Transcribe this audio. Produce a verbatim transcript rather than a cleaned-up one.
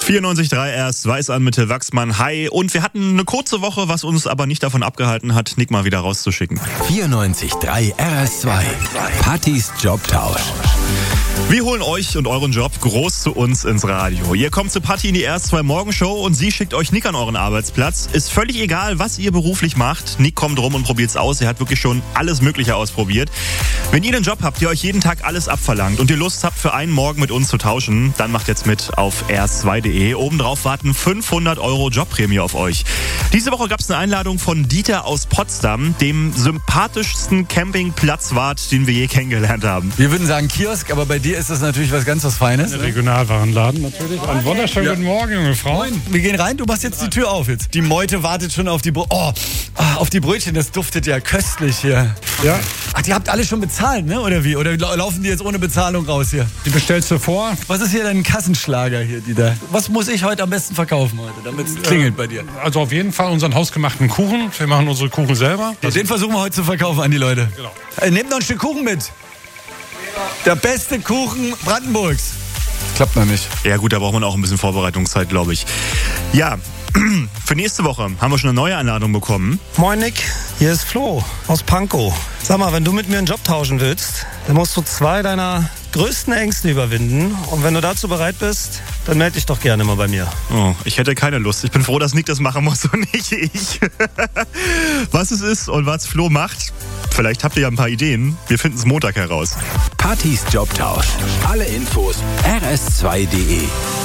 vierundneunzig Komma drei erst, Weiß an mit Till Wachsmann. Hi. Und wir hatten eine kurze Woche, was uns aber nicht davon abgehalten hat, Nick mal wieder rauszuschicken. vierundneunzig Komma drei R S zwei. Pattys Jobtausch. Wir holen euch und euren Job groß zu uns ins Radio. Ihr kommt zu Patti in die R S zwei Morgenshow und sie schickt euch Nick an euren Arbeitsplatz. Ist völlig egal, was ihr beruflich macht. Nick kommt rum und probiert's aus. Er hat wirklich schon alles Mögliche ausprobiert. Wenn ihr einen Job habt, der euch jeden Tag alles abverlangt und ihr Lust habt, für einen Morgen mit uns zu tauschen, dann macht jetzt mit auf r s zwei punkt de. Obendrauf warten fünfhundert Euro Jobprämie auf euch. Diese Woche gab's eine Einladung von Dieter aus Potsdam, dem sympathischsten Campingplatzwart, den wir je kennengelernt haben. Wir würden sagen Kiosk, aber bei dir ist das natürlich was ganz was Feines. Der Regionalwarenladen natürlich. Einen wunderschönen Ja. guten Morgen, junge Frau. Moin. Wir gehen rein, du machst jetzt die Tür auf jetzt. Die Meute wartet schon auf die Br- oh, ah, auf die Brötchen, das duftet ja köstlich hier. Ja, Ach, die habt alle schon bezahlt, ne? Oder wie? Oder lau- laufen die jetzt ohne Bezahlung raus hier? die bestellst du vor. Was ist hier dein Kassenschlager hier, Dieter? Was muss ich heute am besten verkaufen heute, damit es klingelt bei dir? Also auf jeden Fall unseren hausgemachten Kuchen. Wir machen unsere Kuchen selber. Ja, den versuchen wir heute zu verkaufen an die Leute. Genau. Äh, nehmt noch ein Stück Kuchen mit. Der beste Kuchen Brandenburgs. Klappt noch nicht. Ja gut, da braucht man auch ein bisschen Vorbereitungszeit, glaube ich. Ja, für nächste Woche haben wir schon eine neue Einladung bekommen. Moin Nick, hier ist Flo aus Pankow. Sag mal, wenn du mit mir einen Job tauschen willst, dann musst du zwei deiner größten Ängste überwinden. Und wenn du dazu bereit bist, dann melde dich doch gerne mal bei mir. Oh, ich hätte keine Lust. Ich bin froh, dass Nick das machen muss und nicht ich. Was es ist und was Flo macht, vielleicht habt ihr ja ein paar Ideen. Wir finden es Montag heraus. Pattys Jobtausch. Alle Infos r s zwei punkt de.